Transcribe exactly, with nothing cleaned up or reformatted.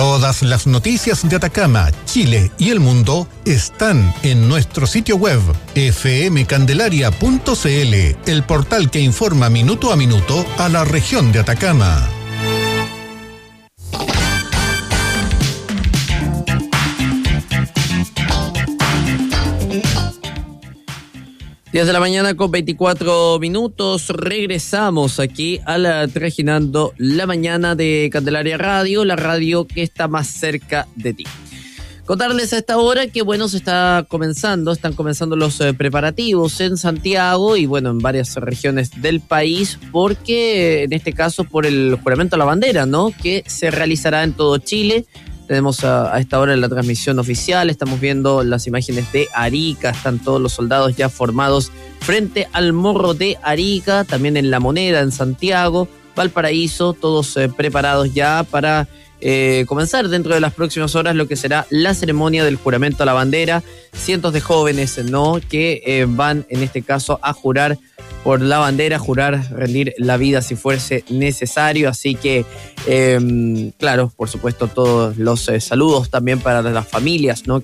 Todas las noticias de Atacama, Chile y el mundo están en nuestro sitio web efe eme candelaria punto ce ele, el portal que informa minuto a minuto a la región de Atacama. diez de la mañana con veinticuatro minutos, regresamos aquí a la Trajinando la Mañana de Candelaria Radio, la radio que está más cerca de ti. Contarles a esta hora que bueno, se está comenzando, están comenzando los eh, preparativos en Santiago y bueno, en varias regiones del país, porque en este caso por el juramento a la bandera, ¿no? Que se realizará en todo Chile. Tenemos a, a esta hora en la transmisión oficial, estamos viendo las imágenes de Arica, están todos los soldados ya formados frente al Morro de Arica, también en La Moneda, en Santiago, Valparaíso, todos eh, preparados ya para eh, comenzar dentro de las próximas horas lo que será la ceremonia del juramento a la bandera. Cientos de jóvenes, ¿no?, que eh, van en este caso a jurar por la bandera, jurar rendir la vida si fuese necesario, así que eh, claro, por supuesto todos los eh, saludos también para las familias, ¿no?,